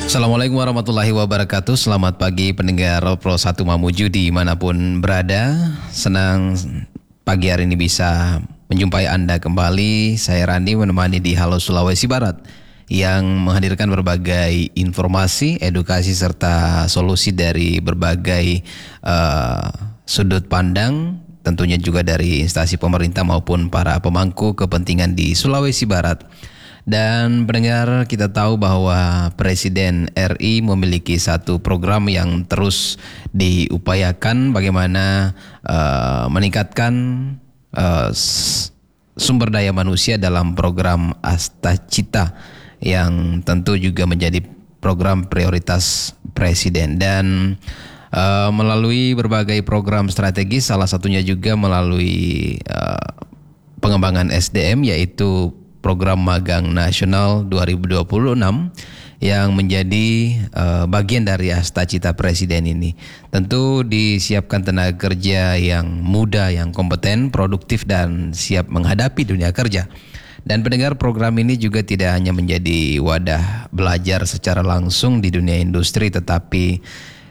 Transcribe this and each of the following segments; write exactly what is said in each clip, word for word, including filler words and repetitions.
Assalamualaikum warahmatullahi wabarakatuh. Selamat pagi pendengar Pro satu Mamuju dimanapun berada. Senang pagi hari ini bisa menjumpai Anda kembali. Saya Randi menemani di Halo Sulawesi Barat yang menghadirkan berbagai informasi, edukasi serta solusi dari berbagai uh, sudut pandang, tentunya juga dari instansi pemerintah maupun para pemangku kepentingan di Sulawesi Barat. Dan pendengar, kita tahu bahwa Presiden R I memiliki satu program yang terus diupayakan bagaimana uh, meningkatkan uh, sumber daya manusia dalam program Astacita yang tentu juga menjadi program prioritas Presiden. Dan uh, melalui berbagai program strategis, salah satunya juga melalui uh, pengembangan S D M, yaitu Program Magang Nasional dua ribu dua puluh enam yang menjadi uh, bagian dari Astacita Presiden ini. Tentu disiapkan tenaga kerja yang muda, yang kompeten, produktif dan siap menghadapi dunia kerja. Dan pendengar, program ini juga tidak hanya menjadi wadah belajar secara langsung di dunia industri, tetapi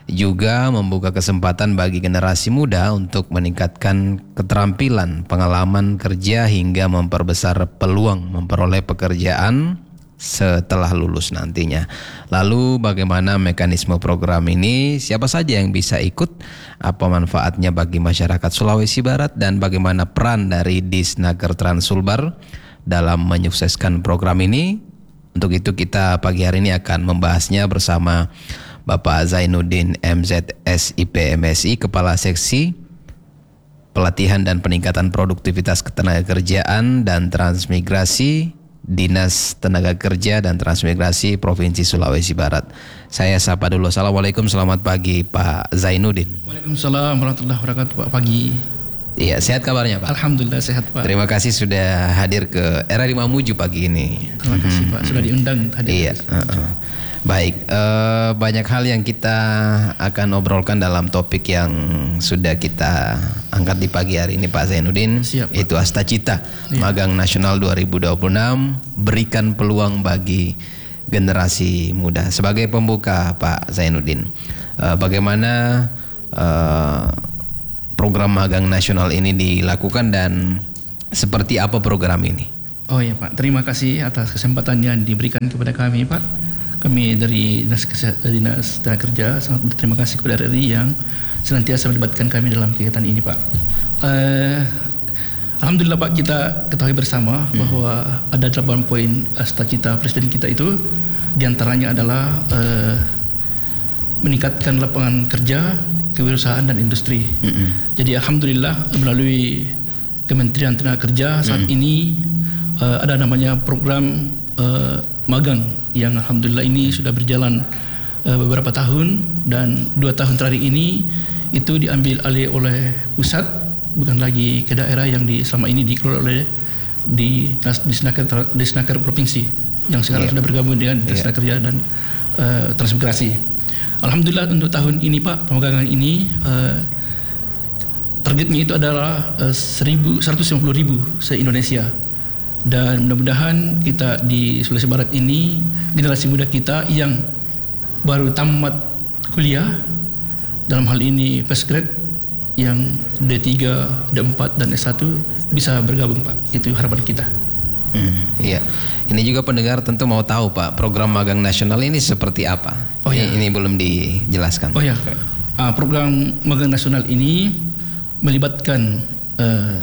juga membuka kesempatan bagi generasi muda untuk meningkatkan keterampilan, pengalaman kerja hingga memperbesar peluang memperoleh pekerjaan setelah lulus nantinya. Lalu bagaimana mekanisme program ini? Siapa saja yang bisa ikut? Apa manfaatnya bagi masyarakat Sulawesi Barat? Dan bagaimana peran dari Disnaker Transulbar dalam menyukseskan program ini? Untuk itu kita pagi hari ini akan membahasnya bersama Bapak Zainuddin M Z S I P M S I, Kepala Seksi Pelatihan dan Peningkatan Produktivitas Ketenagakerjaan dan Transmigrasi, Dinas Tenaga Kerja dan Transmigrasi Provinsi Sulawesi Barat. Saya sapa dulu. Assalamualaikum, selamat pagi Pak Zainuddin. Waalaikumsalam warahmatullahi wabarakatuh, Pak. Pagi. Iya, sehat kabarnya Pak? Alhamdulillah sehat, Pak. Terima kasih sudah hadir ke R R I Mamuju pagi ini. Terima kasih Pak, sudah diundang hadir. Iya. Uh-uh. Baik, uh, banyak hal yang kita akan obrolkan dalam topik yang sudah kita angkat di pagi hari ini Pak Zainuddin. Siap, Pak. Itu Astacita, ya. Magang Nasional dua ribu dua puluh enam, berikan peluang bagi generasi muda. Sebagai pembuka Pak Zainuddin, uh, bagaimana uh, program Magang Nasional ini dilakukan dan seperti apa program ini? Oh ya Pak, terima kasih atas kesempatan yang diberikan kepada kami Pak. Kami dari Dinas, Dinas Tenaga Kerja sangat berterima kasih kepada R R I yang senantiasa melibatkan kami dalam kegiatan ini Pak. Uh, Alhamdulillah Pak, kita ketahui bersama hmm. bahwa ada delapan poin Astacita Presiden kita itu, diantaranya adalah uh, meningkatkan lapangan kerja, kewirausahaan dan industri. Hmm. Jadi Alhamdulillah melalui Kementerian Tenaga Kerja saat hmm. ini uh, ada namanya program uh, magang yang Alhamdulillah ini sudah berjalan uh, beberapa tahun, dan dua tahun terakhir ini itu diambil alih oleh pusat, bukan lagi ke daerah yang di, selama ini dikelola oleh di Disnaker, Disnaker Provinsi yang sekarang yeah. sudah bergabung dengan Dinas Tenaga Kerja dan uh, Transmigrasi. Alhamdulillah untuk tahun ini Pak, pemagangan ini uh, targetnya itu adalah uh, seratus lima puluh ribu se-Indonesia. Dan mudah-mudahan kita di Sulawesi Barat ini, generasi muda kita yang baru tamat kuliah, dalam hal ini first grade, yang D tiga, D empat dan S satu bisa bergabung Pak. Itu harapan kita. Hmm, iya. Ini juga pendengar tentu mau tahu Pak, program Magang Nasional ini seperti apa? Oh ya. Ini, ini belum dijelaskan. Oh ya. Uh, program Magang Nasional ini melibatkan uh,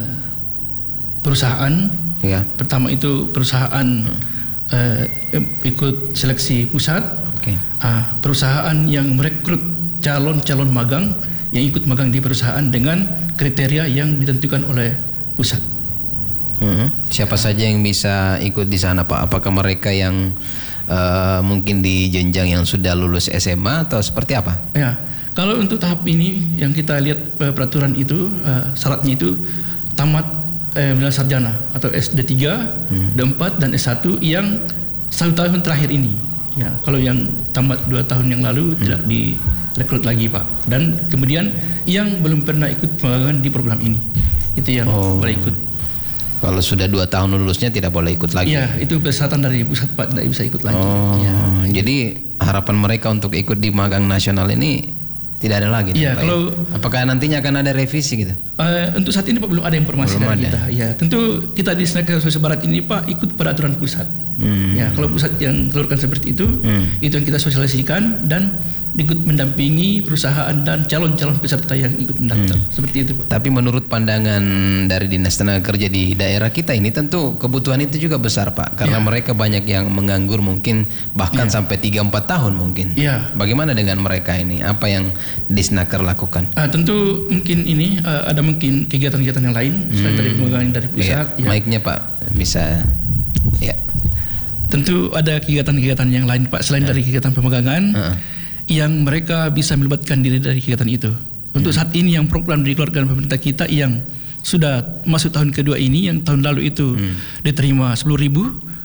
perusahaan. Ya. Pertama itu perusahaan hmm. uh, ikut seleksi pusat, okay. uh, perusahaan yang merekrut calon-calon magang yang ikut magang di perusahaan dengan kriteria yang ditentukan oleh pusat. Hmm. Siapa saja yang bisa ikut di sana Pak? Apakah mereka yang uh, mungkin di jenjang yang sudah lulus S M A atau seperti apa? Ya, kalau untuk tahap ini yang kita lihat uh, peraturan itu uh, syaratnya itu tamat Eh, sarjana atau S D tiga, hmm. D empat dan S satu yang satu tahun terakhir ini. Ya, kalau yang tamat dua tahun yang lalu hmm. tidak direkrut lagi Pak. Dan kemudian yang belum pernah ikut magang di program ini, itu yang oh. boleh ikut. Kalau sudah dua tahun lulusnya tidak boleh ikut lagi. Iya, itu persyaratan dari pusat Pak, tidak bisa ikut lagi. Oh, Ya. jadi harapan mereka untuk ikut di magang nasional ini tidak ada lagi. Iya, Pak, kalau ya? Apakah nantinya akan ada revisi gitu? Uh, untuk saat ini Pak belum ada informasi Belum dari ada. kita. Ya, tentu kita di Senaker Sulawesi Barat ini Pak ikut peraturan pusat. Hmm. Ya, kalau pusat yang keluarkan seperti itu, Hmm. itu yang kita sosialisasikan dan ikut mendampingi perusahaan dan calon-calon peserta yang ikut mendaftar. Hmm. Seperti itu Pak. Tapi menurut pandangan dari Dinas Tenaga Kerja di daerah kita ini tentu kebutuhan itu juga besar Pak. Karena Ya. mereka banyak yang menganggur mungkin bahkan Ya. sampai tiga empat tahun mungkin. Ya. Bagaimana dengan mereka ini? Apa yang Disnaker lakukan? Ah, tentu mungkin ini uh, ada mungkin kegiatan-kegiatan yang lain selain dari pemegang dari pusat. Iya, mic-nya Pak bisa ya. Tentu ada kegiatan-kegiatan yang lain Pak selain dari kegiatan pemegangan Heeh. yang mereka bisa melibatkan diri dari kegiatan itu. Untuk saat ini yang program dikeluarkan pemerintah kita yang sudah masuk tahun kedua ini, yang tahun lalu itu hmm. diterima sepuluh ribu,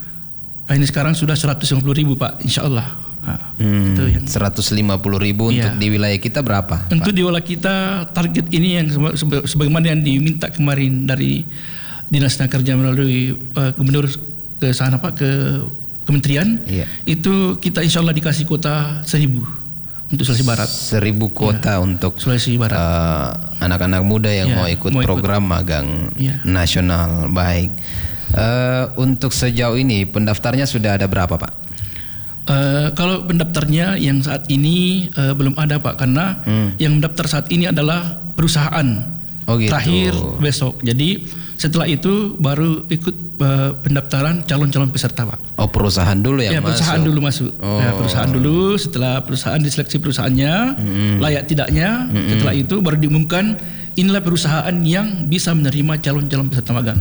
ini sekarang sudah seratus lima puluh ribu Pak, insya Allah. Nah, Hmm, itu yang seratus lima puluh ribu Iya. untuk di wilayah kita berapa? untuk di wilayah kita target ini yang sebe- sebe- sebagaimana yang diminta kemarin dari Dinas Tenaga Kerja melalui uh, gubernur ke sana Pak, ke kementerian, Iya. itu kita insya Allah dikasih kuota seribu untuk Sulawesi Barat. Seribu kuota untuk Sulawesi Barat. eh, anak-anak muda yang Ya, mau ikut mau ikut. program magang Ya. nasional. Baik. Eh, untuk sejauh ini pendaftarnya sudah ada berapa Pak? Uh, kalau pendaftarnya yang saat ini uh, belum ada Pak, karena Hmm. yang mendaftar saat ini adalah perusahaan. Oh gitu. Terakhir besok. Jadi setelah itu baru ikut uh, pendaftaran calon-calon peserta Pak. Oh perusahaan dulu yang Ya, perusahaan masuk. dulu masuk. Oh. Ya, perusahaan dulu, setelah perusahaan diseleksi perusahaannya, Mm-mm. layak tidaknya, Mm-mm. setelah itu baru diumumkan inilah perusahaan yang bisa menerima calon-calon peserta magang.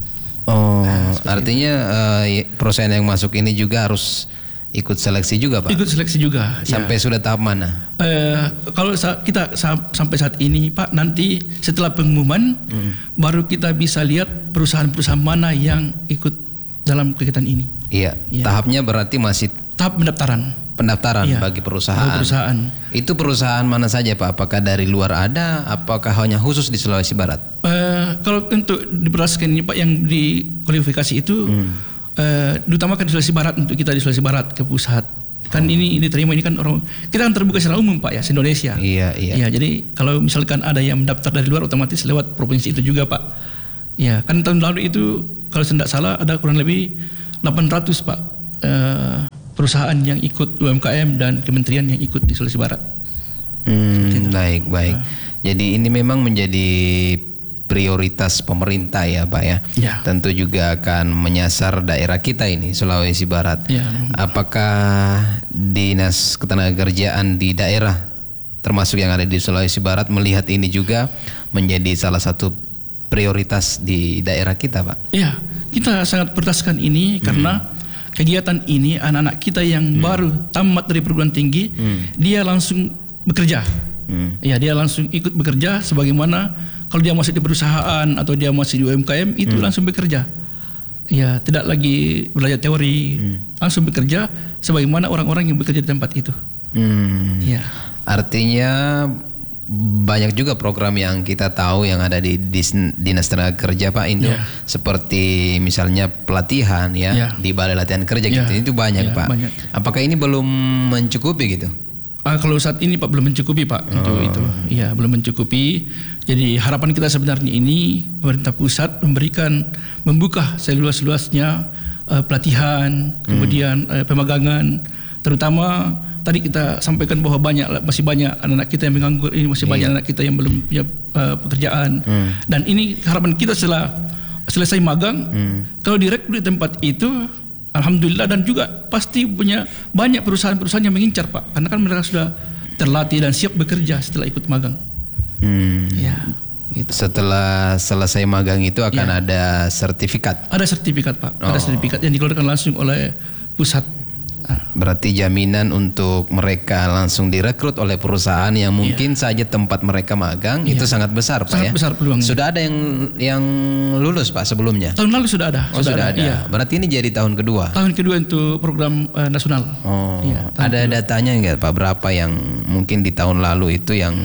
Oh, Nah, seperti artinya eh, perusahaan yang masuk ini juga harus ikut seleksi juga Pak? Ikut seleksi juga. Sampai ya. sudah tahap mana? Eh, kalau sa- kita sa- sampai saat ini Pak, nanti setelah pengumuman Mm. baru kita bisa lihat perusahaan-perusahaan mana yang ikut dalam kegiatan ini. Iya. Iya. Tahapnya berarti masih Tahap pendaftaran. pendaftaran Iya, bagi perusahaan. bagi perusahaan. Itu perusahaan mana saja Pak? Apakah dari luar ada? Apakah hanya khusus di Sulawesi Barat? Eh, kalau untuk berdasarkan ini Pak yang dikualifikasi itu Hmm. eh, diutamakan di Sulawesi Barat, untuk kita di Sulawesi Barat ke pusat. Kan ini diterima ini kan orang kita kan terbuka secara umum Pak ya, se-Indonesia. Iya, iya. Ya, jadi kalau misalkan ada yang mendaftar dari luar otomatis lewat provinsi itu juga Pak. Ya, kan tahun lalu itu kalau saya tidak salah ada kurang lebih delapan ratus Pak eh, perusahaan yang ikut U M K M dan kementerian yang ikut di Sulawesi Barat. Hmm, baik, baik. Jadi ini memang menjadi prioritas pemerintah ya Pak ya. Ya. Tentu juga akan menyasar daerah kita ini Sulawesi Barat. Ya. Apakah Dinas Ketenagakerjaan di daerah termasuk yang ada di Sulawesi Barat melihat ini juga menjadi salah satu prioritas di daerah kita Pak? Ya, kita sangat berdasarkan ini karena kegiatan ini anak-anak kita yang baru tamat dari perguruan tinggi, Hmm. dia langsung bekerja. Hmm. Ya, dia langsung ikut bekerja sebagaimana kalau dia masih di perusahaan atau dia masih di U M K M itu langsung bekerja. Ya, tidak lagi belajar teori, langsung bekerja sebagaimana orang-orang yang bekerja di tempat itu. Hmm. Ya. Artinya banyak juga program yang kita tahu yang ada di Dis- Dinas Tenaga Kerja Pak Indo, Ya. seperti misalnya pelatihan ya, Ya. di Balai Latihan Kerja Ya. gitu. Itu banyak Ya, Pak. banyak. Apakah ini belum mencukupi gitu? Ah, kalau saat ini Pak belum mencukupi Pak untuk itu. Ya, belum mencukupi. Jadi harapan kita sebenarnya ini pemerintah pusat memberikan membuka seluas-luasnya eh, pelatihan, kemudian eh, pemagangan, terutama tadi kita sampaikan bahwa banyak masih banyak anak-anak kita yang menganggur ini, masih banyak anak kita yang belum punya eh, pekerjaan. Hmm. Dan ini harapan kita setelah selesai magang, kalau direkrut di tempat itu alhamdulillah, dan juga pasti punya banyak perusahaan-perusahaan yang mengincar Pak, karena kan mereka sudah terlatih dan siap bekerja setelah ikut magang. Hmm. Ya, gitu. Setelah selesai magang itu akan Ya. ada sertifikat. Ada sertifikat Pak, ada Oh. sertifikat yang dikeluarkan langsung oleh pusat. Ah, Berarti jaminan untuk mereka langsung direkrut oleh perusahaan yang mungkin saja tempat mereka magang Iya. itu sangat besar Pak Sangat ya. besar peluangnya. Sudah ada yang yang lulus Pak sebelumnya. Tahun lalu sudah ada, Oh sudah, ada. Iya. Berarti ini jadi tahun kedua. Tahun kedua untuk program eh, nasional. Oh, Iya, tahun ada datanya nggak Pak berapa yang mungkin di tahun lalu itu yang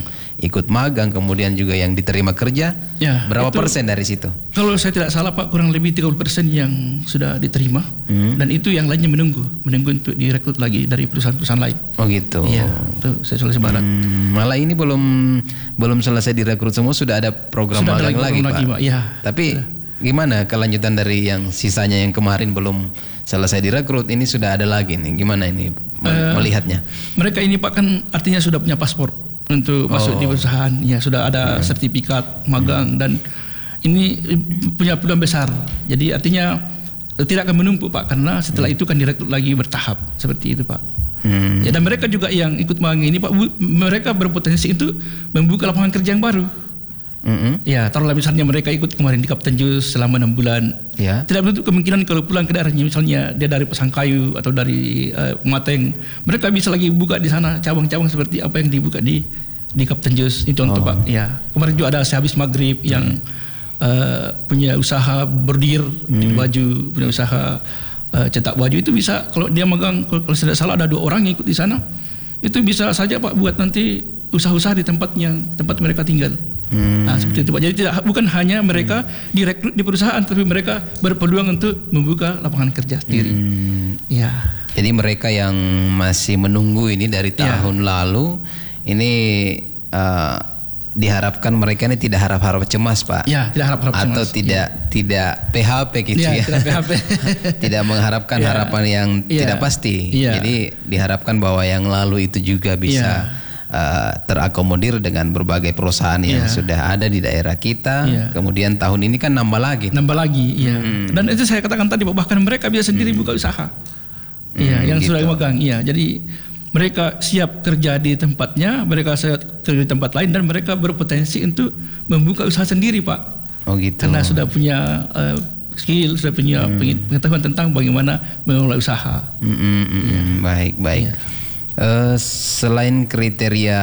ikut magang, kemudian juga yang diterima kerja. Ya, Berapa itu, persen dari situ? Kalau saya tidak salah Pak, kurang lebih tiga puluh persen yang sudah diterima, hmm. dan itu yang lainnya menunggu, menunggu untuk direkrut lagi dari perusahaan-perusahaan lain. Oh gitu. Iya, itu saya Sulawesi Barat. Hmm, malah ini belum belum selesai direkrut semua sudah ada program Sudah ada magang lagi, program Pak. lagi, Pak. Ya. Tapi gimana kelanjutan dari yang sisanya yang kemarin belum selesai direkrut, ini sudah ada lagi nih. Gimana ini Uh, melihatnya? Mereka ini Pak kan artinya sudah punya paspor untuk masuk Oh. di perusahaan, ya sudah ada hmm. sertifikat magang, hmm. dan ini punya peluang besar. Jadi artinya tidak akan menumpuk Pak, karena setelah hmm. itu kan direkrut lagi bertahap seperti itu Pak. Hmm. Ya, dan mereka juga yang ikut magang ini Pak, mereka berpotensi itu membuka lapangan kerja yang baru. Mm-hmm. Ya, taruhlah misalnya mereka ikut kemarin di Kapten Jus selama enam bulan. Ya. Tidak menutup kemungkinan kalau pulang ke daerahnya, misalnya dia dari Pasangkayu atau dari uh, Mateng, mereka bisa lagi buka di sana cabang-cabang seperti apa yang dibuka di di Kapten Jus. Itu contoh oh. Pak. Ya, kemarin juga ada sehabis maghrib yang uh, punya usaha bordir di mm. baju, punya usaha uh, cetak baju, itu bisa kalau dia magang, kalau tidak salah ada dua orang yang ikut di sana, itu bisa saja Pak buat nanti usaha-usaha di tempatnya, tempat mereka tinggal. Hmm. Nah, seperti itu Pak. Jadi tidak, bukan hanya mereka hmm. direkrut di perusahaan, tapi mereka berpeluang untuk membuka lapangan kerja sendiri. Hmm. Ya. Jadi mereka yang masih menunggu ini dari tahun ya. lalu, ini uh, diharapkan mereka ini tidak harap-harap cemas Pak. Ya, tidak harap-harap cemas. Atau tidak ya. tidak P H P gitu ya. ya. Tidak P H P. Tidak mengharapkan ya. harapan yang ya. tidak pasti. Ya. Jadi diharapkan bahwa yang lalu itu juga bisa ya. Uh, terakomodir dengan berbagai perusahaan yang yeah. sudah ada di daerah kita. Yeah. Kemudian tahun ini kan nambah lagi. Nambah lagi, iya. Hmm. Dan itu saya katakan tadi, bahkan mereka bisa sendiri hmm. buka usaha. Iya, hmm, yang gitu. sudah magang. Iya, jadi mereka siap kerja di tempatnya, mereka siap kerja di tempat lain, dan mereka berpotensi untuk membuka usaha sendiri, Pak. Oh gitu. Karena sudah punya uh, skill, sudah punya hmm. pengetahuan tentang bagaimana mengelola usaha. Hmm, hmm, hmm, ya. Baik, baik. Ya. Uh, selain kriteria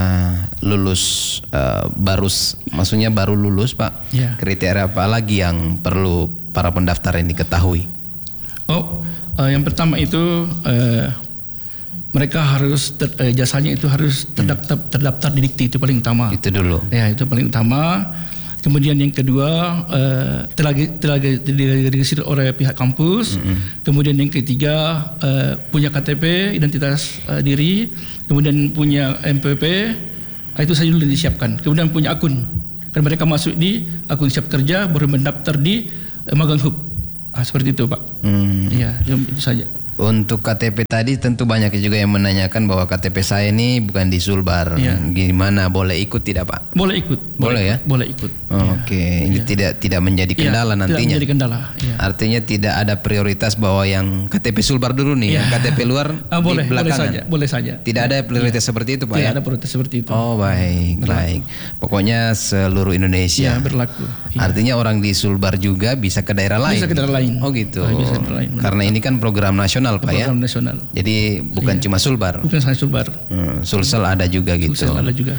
lulus uh, baru, maksudnya baru lulus Pak, yeah. kriteria apa lagi yang perlu para pendaftar ini ketahui? Oh, uh, yang pertama itu uh, mereka harus ter, uh, jasanya itu harus terdaftar, hmm. terdaftar di Dikti, itu paling utama. Itu dulu. Ya, itu paling utama. Kemudian yang kedua uh, telah telah diregistrasi oleh pihak kampus. Mm-hmm. Kemudian yang ketiga uh, punya K T P, identitas uh, diri. Kemudian punya M P P, itu saja dulu disiapkan. Kemudian punya akun. Dan mereka masuk di akun siap kerja, baru mendaftar di uh, Magang Hub. Ah, seperti itu Pak. Hmm. Ya, itu saja. Untuk K T P tadi tentu banyak juga yang menanyakan bahwa K T P saya ini bukan di Sulbar. Ya. Gimana, boleh ikut tidak Pak? Boleh ikut. Boleh, boleh ya? Boleh ikut. Oh, ya. Oke, okay. Ini ya. tidak tidak menjadi kendala ya, nantinya. Tidak menjadi kendala. Ya. Artinya tidak ada prioritas bahwa yang K T P Sulbar dulu nih, ya. yang K T P luar ah, boleh, di belakangan. Boleh saja, boleh saja. Tidak ya. ada prioritas ya. seperti itu Pak? Tidak ya? ada prioritas seperti itu. Oh baik, berlaku. baik. Pokoknya seluruh Indonesia. Ya, berlaku. Ya. Artinya orang di Sulbar juga bisa ke daerah lain. Bisa ke daerah lain. Oh gitu. Oh, bisa ke daerah lain. Karena ini kan program nasional Pak program ya. Program nasional. Jadi bukan iya. cuma Sulbar. Bukan hanya Sulbar. Hmm, Sulsel ada juga gitu. Sulsel ada juga.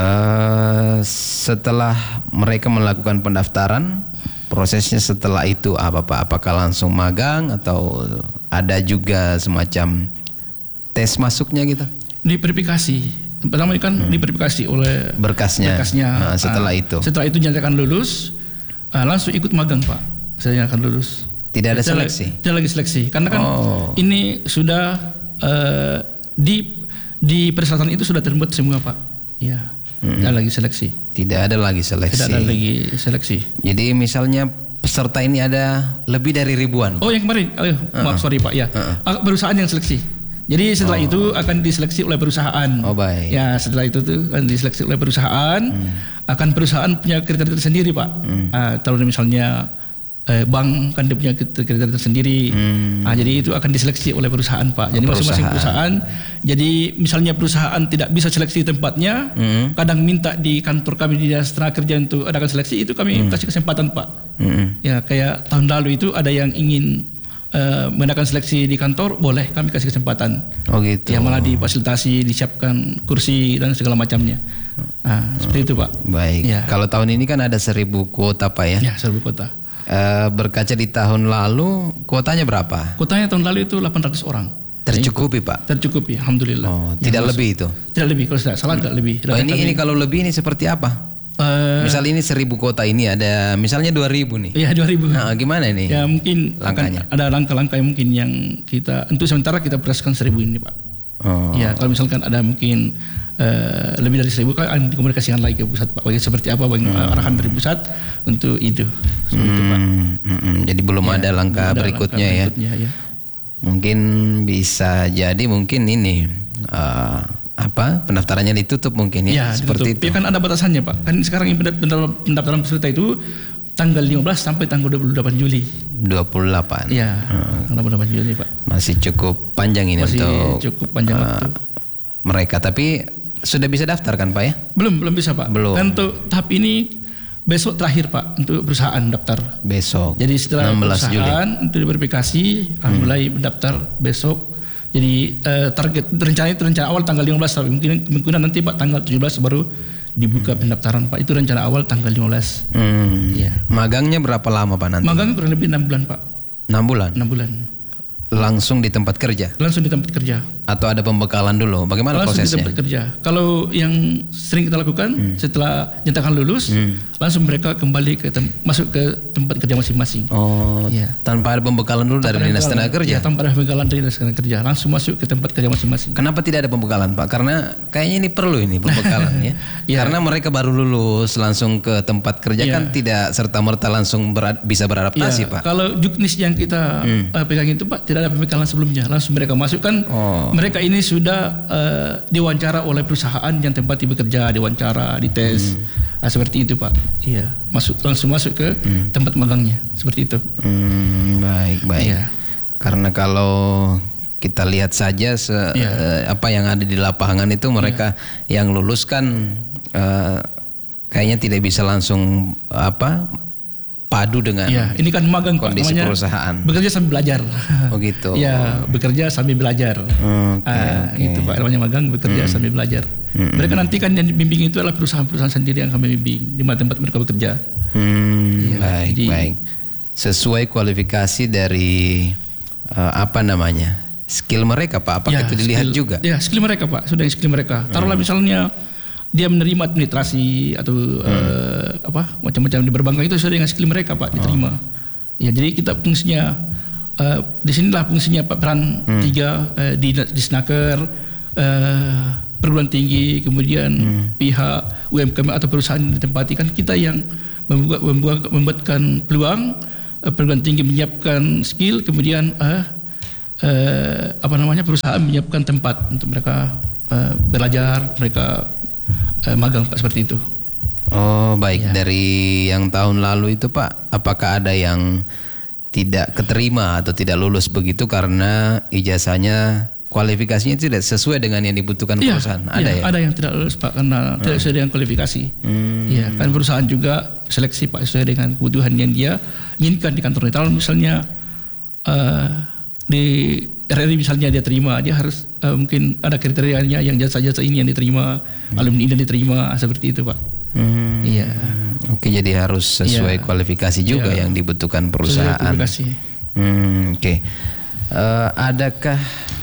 Uh, setelah mereka melakukan pendaftaran, prosesnya setelah itu apa Pak? Apakah langsung magang atau ada juga semacam tes masuknya gitu? Diverifikasi. Pertama kan hmm. diverifikasi oleh berkasnya. berkasnya. Nah, setelah uh, itu. Setelah itu dinyatakan lulus, uh, langsung ikut magang Pak. Saya akan lulus. Tidak ada seleksi? Tidak lagi seleksi, karena kan oh. ini sudah uh, di di persyaratan itu sudah terbuat semua Pak. Ya, hmm. tidak lagi seleksi. Tidak ada lagi seleksi. Tidak ada lagi seleksi. Jadi misalnya peserta ini ada lebih dari ribuan. Oh yang kemarin, oh, uh-uh. maaf sorry Pak ya, uh-uh. perusahaan yang seleksi. Jadi setelah oh. itu akan diseleksi oleh perusahaan. Oh baik. Ya setelah itu tuh akan diseleksi oleh perusahaan. Hmm. Akan perusahaan punya kriteria tersendiri Pak. Hmm. Uh, kalau misalnya Eh, bank kan dia punya kriteria tersendiri. Hmm. Nah, jadi itu akan diseleksi oleh perusahaan Pak. Jadi masing-masing perusahaan. Jadi misalnya perusahaan tidak bisa seleksi tempatnya, hmm. kadang minta di kantor kami di Dinas Tenaga Kerja untuk adakan seleksi, itu kami hmm. kasih kesempatan Pak. Hmm. Ya kayak tahun lalu itu ada yang ingin uh, mengadakan seleksi di kantor, boleh kami kasih kesempatan. Oh gitu. Ya malah difasilitasi, disiapkan kursi dan segala macamnya. Nah, seperti itu Pak. Baik. Ya. Kalau tahun ini kan ada seribu kuota Pak ya? Ya seribu kuota. Uh, berkaca di tahun lalu kuotanya berapa? Kuotanya tahun lalu itu delapan ratus orang. Tercukupi Pak? Tercukupi, alhamdulillah. Oh, tidak Yang lebih itu? Tidak lebih, kalau tidak salah tidak lebih. Oh, ini, ini kalau lebih ini seperti apa? Uh, Misal ini seribu kota ini ada misalnya dua ribu nih. Iya dua ribu. Nah, gimana ini? Ya mungkin langkahnya. Ada langkah-langkah yang mungkin yang kita untuk sementara kita prioritaskan seribu ini Pak. Oh. Ya kalau misalkan ada mungkin uh, lebih dari seribu kan dikomunikasikan lagi ke pusat Pak. Bagaimana seperti apa bagaimana hmm. arahan dari pusat untuk itu. Seperti hmm, itu Pak. Hmm, hmm. Jadi belum ya, ada langkah ada berikutnya langkah ya. Berikutnya, ya. Mungkin bisa jadi mungkin ini uh, apa pendaftarannya ditutup mungkin ya, ya seperti ditutup. itu. Ya kan ada batasannya Pak. Kan sekarang pendaftaran peserta itu tanggal lima belas sampai tanggal dua puluh delapan Juli. dua puluh delapan. Ya, hmm. tanggal dua puluh delapan Juli Pak. Masih cukup panjang ini Masih untuk cukup panjang uh, waktu. Mereka tapi sudah bisa daftar kan Pak ya? Belum, belum bisa Pak. Belum. Dan untuk tahap ini besok terakhir Pak untuk perusahaan daftar. Besok. Jadi setelah enam belas perusahaan Juli. untuk diverifikasi hmm. mulai mendaftar besok. Jadi uh, target rencana itu rencana awal tanggal lima belas tapi mungkin kemungkinan nanti Pak tanggal tujuh belas baru dibuka pendaftaran Pak. Itu rencana awal tanggal lima belas. Hmm. Ya. Magangnya berapa lama Pak nanti? Magangnya kurang lebih enam bulan Pak. enam bulan. enam bulan. Langsung di tempat kerja? Langsung di tempat kerja. Atau ada pembekalan dulu? Bagaimana langsung prosesnya? Langsung di tempat kerja. Kalau yang sering kita lakukan hmm. setelah nyatakan lulus, hmm. langsung mereka kembali ke tem- masuk ke tempat kerja masing-masing. Oh, ya. Tanpa ada pembekalan dulu tanpa dari Dinas Tenaga Kerja? Ya, tanpa ada pembekalan dari Dinas Tenaga Kerja, langsung masuk ke tempat kerja masing-masing. Kenapa tidak ada pembekalan Pak? Karena kayaknya ini perlu ini pembekalan ya. ya. Karena mereka baru lulus langsung ke tempat kerja ya. Kan tidak serta-merta langsung berad- bisa beradaptasi ya. Pak. Kalau juknis yang kita hmm. uh, pegang itu Pak, tidak ada pembekalan sebelumnya. Langsung mereka masukkan. Oh. Mereka ini sudah uh, diwawancara oleh perusahaan yang tempat bekerja, diwawancara, dites, hmm. nah, seperti itu Pak. Iya, masuk langsung masuk ke hmm. tempat magangnya, seperti itu. Hmm, baik baik. Iya. Karena kalau kita lihat saja se, iya. uh, apa yang ada di lapangan itu mereka iya. yang lulus kan uh, kayaknya tidak bisa langsung apa padu dengan ya, ini kan magang kondisi Pak, perusahaan. Bekerja sambil belajar. Oh gitu. Ya, bekerja sambil belajar. Okay, ah, okay. Itu Pak namanya magang, bekerja hmm. sambil belajar. Hmm. Mereka nanti kan yang dibimbing itu adalah perusahaan-perusahaan sendiri yang kami bimbing di mana tempat mereka bekerja. Hmm, ya, baik, jadi, baik. Sesuai kualifikasi dari uh, apa namanya? Skill mereka Pak, apakah ya, itu dilihat skill, juga? Ya, skill mereka Pak, sudah skill mereka. Taruhlah hmm. misalnya dia menerima administrasi atau hmm. uh, apa macam-macam di perbankan itu sesuai dengan skill mereka Pak diterima. Oh. Ya jadi kita fungsinya uh, di sinilah fungsinya Pak peran hmm. tiga uh, di di Snaker, uh, perguruan tinggi, kemudian hmm. pihak U M K M atau perusahaan yang ditempati kan kita yang membuat, membuat membuatkan peluang, uh, perguruan tinggi menyiapkan skill, kemudian uh, uh, apa namanya perusahaan menyiapkan tempat untuk mereka uh, belajar, mereka Uh, magang Pak seperti itu. Oh baik ya. Dari yang tahun lalu itu Pak, apakah ada yang tidak keterima atau tidak lulus begitu karena ijazahnya kualifikasinya tidak sesuai dengan yang dibutuhkan ya, perusahaan? Ada ya, ya? Ada yang tidak lulus Pak karena hmm. tidak sesuai dengan kualifikasi. Hmm. Ya kan perusahaan juga seleksi Pak sesuai dengan kebutuhan yang dia inginkan di kantor. Kalau misalnya uh, di R R I misalnya dia terima, dia harus uh, mungkin ada kriterianya yang jasa-jasa ini yang diterima, hmm. alumni ini yang diterima, seperti itu Pak. Hmm. Iya. Oke, jadi harus sesuai ya. kualifikasi juga ya. yang dibutuhkan perusahaan. Kualifikasi. Hmm, Oke. Uh, adakah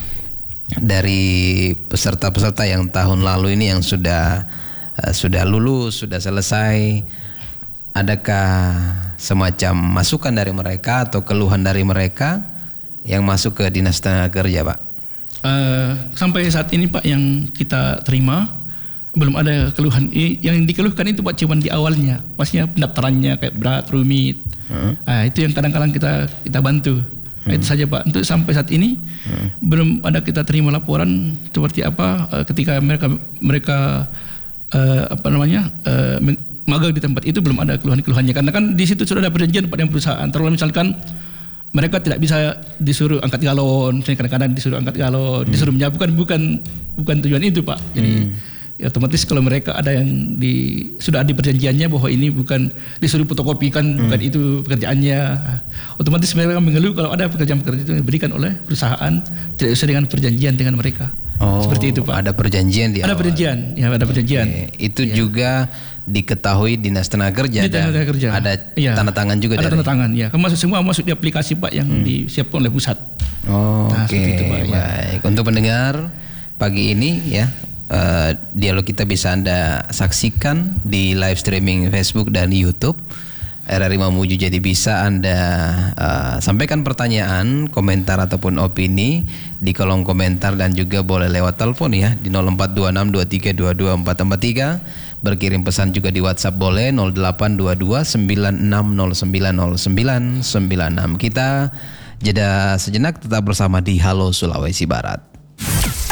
dari peserta-peserta yang tahun lalu ini yang sudah uh, sudah lulus, sudah selesai, adakah semacam masukan dari mereka atau keluhan dari mereka yang masuk ke Dinas Tenaga Kerja Pak? Uh, sampai saat ini Pak yang kita terima belum ada keluhan. Yang dikeluhkan itu Pak cuma di awalnya, maksudnya pendaftarannya kayak berat, rumit. Hmm. Uh, itu yang kadang-kadang kita kita bantu. Hmm. Itu saja Pak. Untuk sampai saat ini hmm. belum ada kita terima laporan seperti apa uh, ketika mereka mereka uh, apa namanya uh, magang di tempat itu, belum ada keluhan-keluhannya karena kan di situ sudah ada perjanjian pada perusahaan. Terlalu misalkan mereka tidak bisa disuruh angkat galon, kadang-kadang disuruh angkat galon, hmm. disuruh menyapu, bukan bukan bukan tujuan itu Pak. Jadi hmm. ya, otomatis kalau mereka ada yang di sudah ada perjanjiannya bahwa ini bukan disuruh fotokopikan, hmm. bukan itu pekerjaannya, otomatis mereka mengeluh kalau ada pekerjaan-pekerjaan itu diberikan oleh perusahaan tidak sesuai dengan perjanjian dengan mereka. Oh, seperti itu Pak. Ada perjanjian di Ada awal. perjanjian, ya ada perjanjian. Oke. Itu ya. juga diketahui Dinas Tenaga Kerja. Di Tenaga ada, Kerja. Ada ya. tanda tangan juga. Ada dari... tanda tangan, ya. Masuk semua masuk di aplikasi Pak yang hmm. disiapkan oleh pusat. Oh, Nah, oke, seperti itu, Pak, ya. baik. Untuk pendengar pagi ini ya, eh, dialog kita bisa Anda saksikan di live streaming Facebook dan YouTube R R I Mamuju. Jadi bisa Anda eh, sampaikan pertanyaan, komentar ataupun opini di kolom komentar, dan juga boleh lewat telepon ya di nol empat dua enam dua tiga dua dua empat empat tiga. Berkirim pesan juga di WhatsApp boleh nol delapan dua dua sembilan enam nol sembilan nol sembilan sembilan enam. Kita jeda sejenak, tetap bersama di Halo Sulawesi Barat.